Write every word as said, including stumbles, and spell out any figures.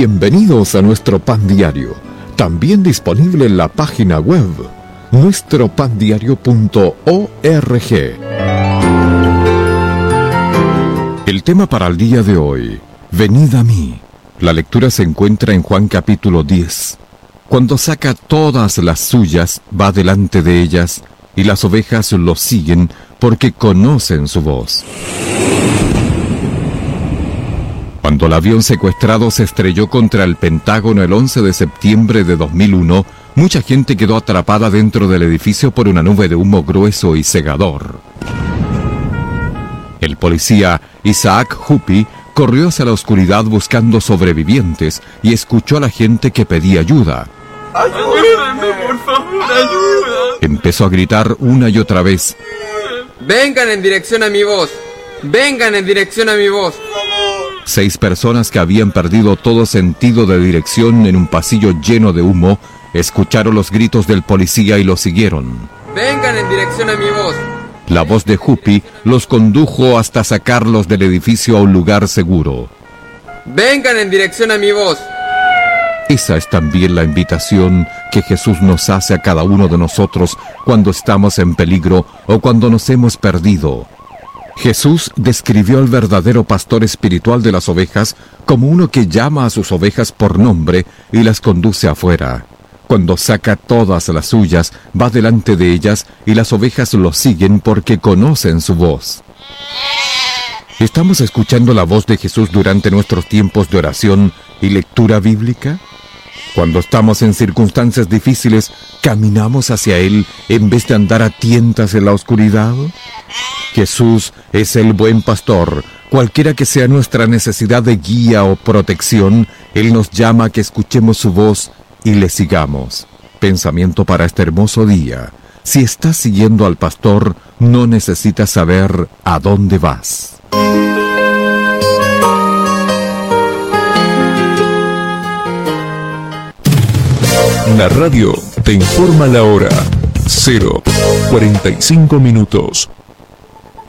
Bienvenidos a nuestro Pan Diario, también disponible en la página web nuestro pan diario punto org. El tema para el día de hoy: venid a mí. La lectura se encuentra en Juan capítulo diez. Cuando saca todas las suyas, va delante de ellas, y las ovejas lo siguen porque conocen su voz. Cuando el avión secuestrado se estrelló contra el Pentágono el once de septiembre de dos mil uno, mucha gente quedó atrapada dentro del edificio por una nube de humo grueso y cegador. El policía Isaac Huppy corrió hacia la oscuridad buscando sobrevivientes y escuchó a la gente que pedía ayuda. ¡Ayúdenme, por favor, ayuda! Empezó a gritar una y otra vez: ¡vengan en dirección a mi voz! ¡Vengan en dirección a mi voz! Seis personas que habían perdido todo sentido de dirección en un pasillo lleno de humo escucharon los gritos del policía y lo siguieron. ¡Vengan en dirección a mi voz! La voz de Huppy los condujo hasta sacarlos del edificio a un lugar seguro. ¡vengan en dirección a mi voz! Esa es también la invitación que Jesús nos hace a cada uno de nosotros cuando estamos en peligro o cuando nos hemos perdido. Jesús describió al verdadero pastor espiritual de las ovejas como uno que llama a sus ovejas por nombre y las conduce afuera. Cuando saca todas las suyas, va delante de ellas y las ovejas lo siguen porque conocen su voz. ¿Estamos escuchando la voz de Jesús durante nuestros tiempos de oración y lectura bíblica? Cuando estamos en circunstancias difíciles, ¿caminamos hacia Él en vez de andar a tientas en la oscuridad? Jesús es el buen pastor. Cualquiera que sea nuestra necesidad de guía o protección, Él nos llama a que escuchemos su voz y le sigamos. Pensamiento para este hermoso día: si estás siguiendo al pastor, no necesitas saber a dónde vas. La radio te informa la hora. cero cuarenta y cinco minutos.